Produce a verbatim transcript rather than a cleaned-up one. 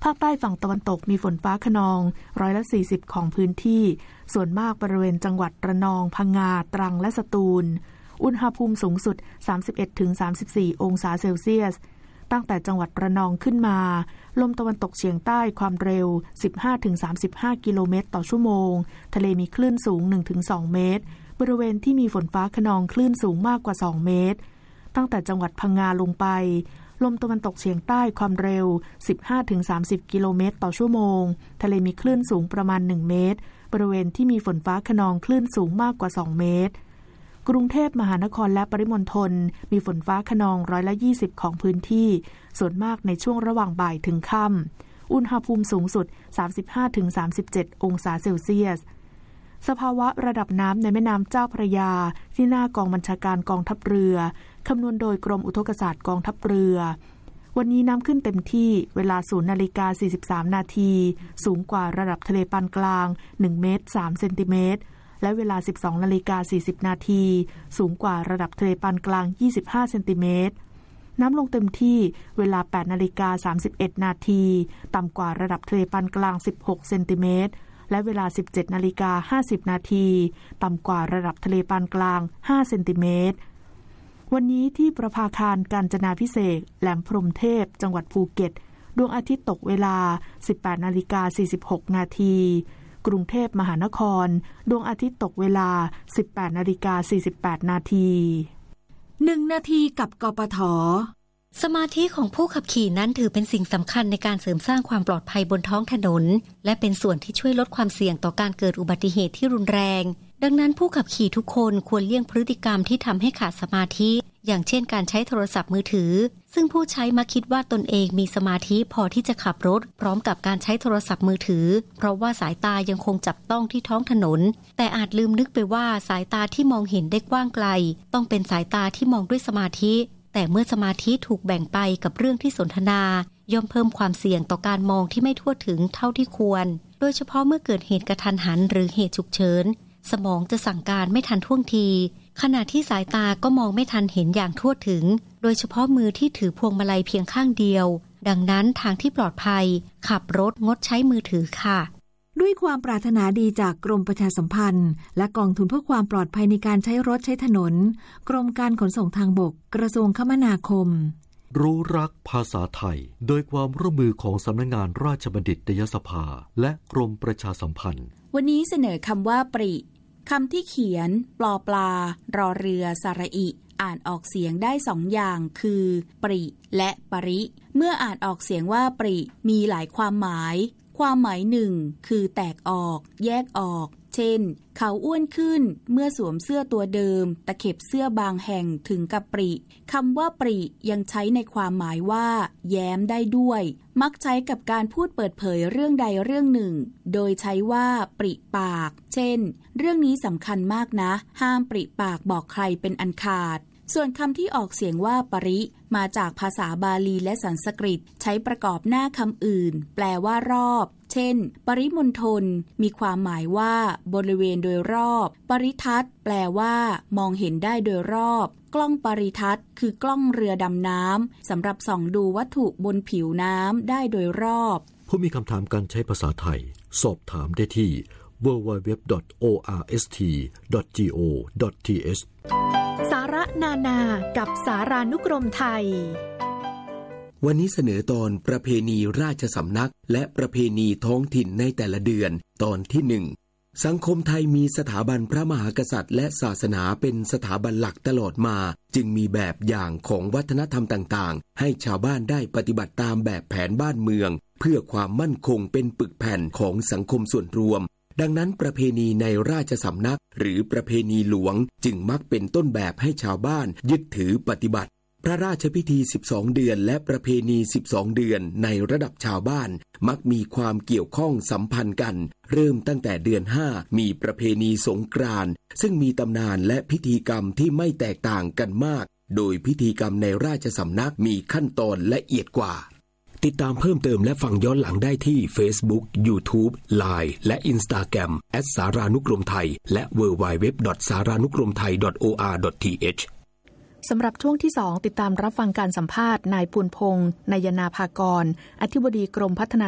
าคใต้ฝั่งตะวันตกมีฝนฟ้าคะนองร้อยละสี่สิบของพื้นที่ส่วนมากบริเวณจังหวัดระนองพังงาตรังและสตูลอุณหภูมิสูงสุด สามสิบเอ็ดถึงสามสิบสี่ องศาเซลเซียสตั้งแต่จังหวัดระนองขึ้นมาลมตะวันตกเฉียงใต้ความเร็ว สิบห้าถึงสามสิบห้า กิโลเมตรต่อชั่วโมงทะเลมีคลื่นสูง หนึ่งถึงสอง เมตรบริเวณที่มีฝนฟ้าคะนองคลื่นสูงมากกว่าสองเมตรตั้งแต่จังหวัดพังงาลงไปลมตะวันตกเฉียงใต้ความเร็ว สิบห้าถึงสามสิบ กิโลเมตรต่อชั่วโมงทะเลมีคลื่นสูงประมาณหนึ่งเมตรบริเวณที่มีฝนฟ้าคะนองคลื่นสูงมากกว่าสองเมตรกรุงเทพมหานครและปริมณฑลมีฝนฟ้าคะนองร้อยละยี่สิบของพื้นที่ส่วนมากในช่วงระหว่างบ่ายถึงค่ำอุณหภูมิสูงสุด สามสิบห้าถึงสามสิบเจ็ด องศาเซลเซียสสภาวะระดับน้ำในแม่น้ำเจ้าพระยาที่หน้ากองบัญชาการกองทัพเรือคำนวณโดยกรมอุทกศาสตร์กองทัพเรือวันนี้น้ำขึ้นเต็มที่เวลา ศูนย์นาฬิกาสี่สิบสาม นาทีสูงกว่าระดับทะเลปานกลางหนึ่งเมตรสามเซนติเมตรและเวลา สิบสองนาฬิกาสี่สิบ นาทีสูงกว่าระดับทะเลปานกลางยี่สิบห้าเซนติเมตรน้ำลงเต็มที่เวลา แปดนาฬิกาสามสิบเอ็ด นาทีต่ำกว่าระดับทะเลปานกลางสิบหกเซนติเมตรและเวลา สิบเจ็ดนาฬิกาห้าสิบ นาทีต่ำกว่าระดับทะเลปานกลางห้าเซนติเมตรวันนี้ที่ประภาคารกาญจนาภิเษกแหลมพรหมเทพจังหวัดภูเก็ตดวงอาทิตย์ตกเวลา สิบแปดนาฬิกาสี่สิบหก นาทีกรุงเทพมหานครดวงอาทิตย์ตกเวลา สิบแปดนาฬิกาสี่สิบแปด นาทีหนึ่งนาทีกับกปท. สมาธิของผู้ขับขี่นั้นถือเป็นสิ่งสำคัญในการเสริมสร้างความปลอดภัยบนท้องถนนและเป็นส่วนที่ช่วยลดความเสี่ยงต่อการเกิดอุบัติเหตุที่รุนแรงดังนั้นผู้ขับขี่ทุกคนควรเลี่ยงพฤติกรรมที่ทำให้ขาดสมาธิอย่างเช่นการใช้โทรศัพท์มือถือซึ่งผู้ใช้มักคิดว่าตนเองมีสมาธิพอที่จะขับรถพร้อมกับการใช้โทรศัพท์มือถือเพราะว่าสายตายังคงจับต้องที่ท้องถนนแต่อาจลืมนึกไปว่าสายตาที่มองเห็นได้กว้างไกลต้องเป็นสายตาที่มองด้วยสมาธิแต่เมื่อสมาธิถูกแบ่งไปกับเรื่องที่สนทนาย่อมเพิ่มความเสี่ยงต่อการมองที่ไม่ทั่วถึงเท่าที่ควรโดยเฉพาะเมื่อเกิดเหตุกระทันหันหรือเหตุฉุกเฉินสมองจะสั่งการไม่ทันท่วงทีขณะที่สายตาก็มองไม่ทันเห็นอย่างทั่วถึงโดยเฉพาะมือที่ถือพวงมาลัยเพียงข้างเดียวดังนั้นทางที่ปลอดภัยขับรถงดใช้มือถือค่ะด้วยความปรารถนาดีจากกรมประชาสัมพันธ์และกองทุนเพื่อความปลอดภัยในการใช้รถใช้ถนนกรมการขนส่งทางบกกระทรวงคมนาคมรู้รักภาษาไทยโดยความร่วมมือของสำนักงานราชบัณฑิตยสภาและกรมประชาสัมพันธ์วันนี้เสนอคำว่าปริคำที่เขียนปลอปลารอเรือสระอิอ่านออกเสียงได้สองอย่างคือปริและปริเมื่ออ่านออกเสียงว่าปริมีหลายความหมายความหมายหนึ่งคือแตกออกแยกออกเช่นเขาอ้วนขึ้นเมื่อสวมเสื้อตัวเดิมตะเข็บเสื้อบางแห่งถึงกับปริคำว่าปริยังใช้ในความหมายว่าแย้มได้ด้วยมักใช้กับการพูดเปิดเผยเรื่องใดเรื่องหนึ่งโดยใช้ว่าปริปากเช่นเรื่องนี้สำคัญมากนะห้ามปริปากบอกใครเป็นอันขาดส่วนคำที่ออกเสียงว่าปริมาจากภาษาบาลีและสันสกฤตใช้ประกอบหน้าคำอื่นแปลว่ารอบเช่นปริมณฑลมีความหมายว่าบริเวณโดยรอบปริทัศน์แปลว่ามองเห็นได้โดยรอบกล้องปริทัศน์คือกล้องเรือดำน้ำสำหรับส่องดูวัตถุบนผิวน้ำได้โดยรอบผู้มีคำถามการใช้ภาษาไทยสอบถามได้ที่ ดับเบิลยู ดับเบิลยู ดับเบิลยู ดอท โอ อาร์ เอส ที ดอท จี โอ ดอท ที เอชสาระนานากับสารานุกรมไทยวันนี้เสนอตอนประเพณีราชสำนักและประเพณีท้องถิ่นในแต่ละเดือนตอนที่หนึ่งสังคมไทยมีสถาบันพระมหากษัตริย์และศาสนาเป็นสถาบันหลักตลอดมาจึงมีแบบอย่างของวัฒนธรรมต่างๆให้ชาวบ้านได้ปฏิบัติตามแบบแผนบ้านเมืองเพื่อความมั่นคงเป็นปึกแผ่นของสังคมส่วนรวมดังนั้นประเพณีในราชสำนักหรือประเพณีหลวงจึงมักเป็นต้นแบบให้ชาวบ้านยึดถือปฏิบัติพระราชพิธีสิบสองเดือนและประเพณีสิบสองเดือนในระดับชาวบ้านมักมีความเกี่ยวข้องสัมพันธ์กันเริ่มตั้งแต่เดือนห้ามีประเพณีสงกรานต์ซึ่งมีตำนานและพิธีกรรมที่ไม่แตกต่างกันมากโดยพิธีกรรมในราชสำนักมีขั้นตอนละเอียดกว่าติดตามเพิ่มเติมและฟังย้อนหลังได้ที่ Facebook, YouTube, ไลน์ และ Instagram แอท สารานุกรมไทยและ ดับเบิลยู ดับเบิลยู ดับเบิลยู ดอท สารานุกรมไทย ดอท โอ อาร์ ดอท ที เอชสำหรับช่วงที่สองติดตามรับฟังการสัมภาษณ์นายภูลพงษ์นายนาภากรอธิบดีกรมพัฒนา